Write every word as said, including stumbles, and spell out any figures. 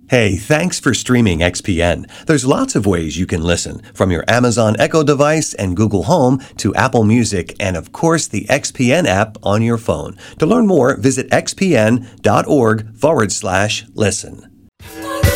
Hey, thanks for streaming X P N. There's lots of ways you can listen, from your Amazon Echo device and Google Home to Apple Music and, of course, the X P N app on your phone. To learn more, visit xpn.org forward slash listen.